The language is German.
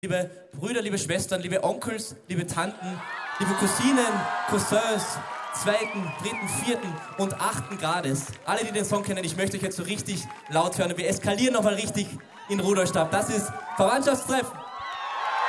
Liebe Brüder, liebe Schwestern, liebe Onkels, liebe Tanten, liebe Cousinen, Cousins, zweiten, dritten, vierten und achten Grades. Alle, die den Song kennen, ich möchte euch jetzt so richtig laut hören und wir eskalieren nochmal richtig in Rudolstadt. Das ist Verwandtschaftstreffen.